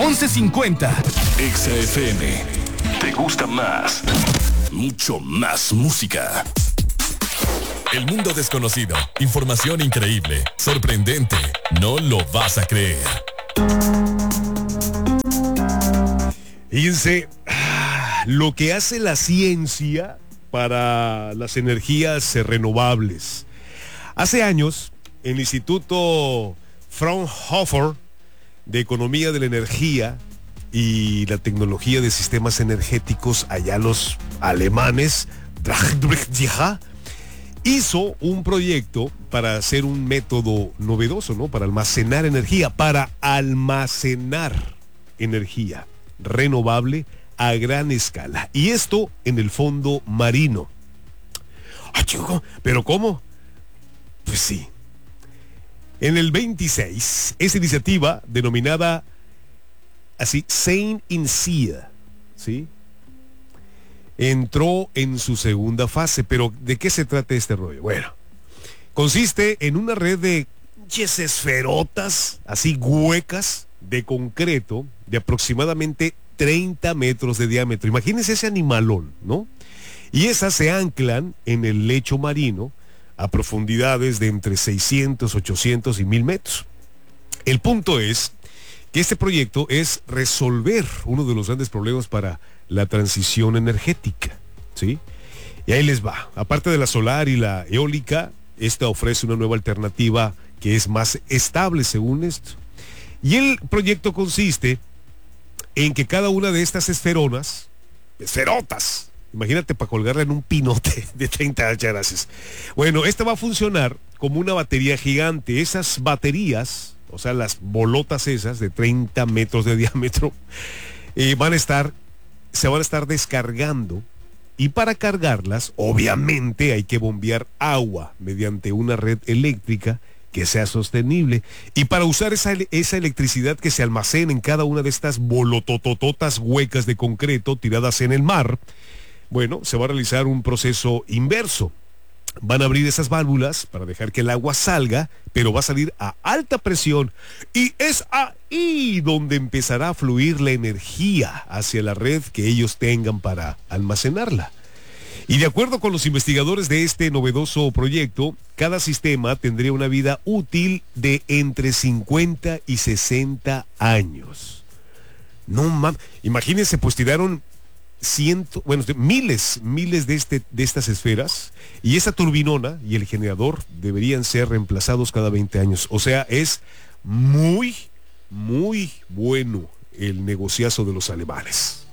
1150. Exa FM. ¿Te gusta más? Mucho más música. El mundo desconocido. Información increíble. Sorprendente. No lo vas a creer. Fíjense lo que hace la ciencia para las energías renovables. Hace años, el Instituto Fraunhofer de Economía de la Energía y la Tecnología de Sistemas Energéticos, allá los alemanes, hizo un proyecto para hacer un método novedoso, ¿no? Para almacenar energía renovable a gran escala. Y esto en el fondo marino. ¡Ay, chico! ¿Pero cómo? Pues sí. En el 26, esta iniciativa denominada así, Sein in Sea, ¿sí?, entró en su segunda fase. Pero ¿de qué se trata este rollo? Bueno, consiste en una red de esferotas, así huecas, de concreto, de aproximadamente 30 metros de diámetro. Imagínense ese animalón, ¿no? Y esas se anclan en el lecho marino a profundidades de entre 600, 800 y 1000 metros. El punto es que este proyecto es resolver uno de los grandes problemas para la transición energética, ¿sí? Y ahí les va. Aparte de la solar y la eólica, esta ofrece una nueva alternativa que es más estable según esto. Y el proyecto consiste en que cada una de estas esferotas, imagínate para colgarla en un pinote de 30 gracias. Bueno, esta va a funcionar como una batería gigante. Esas baterías, o sea, las bolotas esas de 30 metros de diámetro, se van a estar descargando, y para cargarlas, obviamente hay que bombear agua mediante una red eléctrica que sea sostenible. Y para usar esa electricidad que se almacena en cada una de estas bolototototas huecas de concreto tiradas en el mar, bueno, se va a realizar un proceso inverso. Van a abrir esas válvulas para dejar que el agua salga, pero va a salir a alta presión, y es ahí donde empezará a fluir la energía hacia la red que ellos tengan para almacenarla. Y de acuerdo con los investigadores de este novedoso proyecto, cada sistema tendría una vida útil de entre 50 y 60 años. No mames, imagínense, pues tiraron miles de estas esferas, y esa turbinona y el generador deberían ser reemplazados cada 20 años. O sea, es muy, muy bueno el negociazo de los alemanes.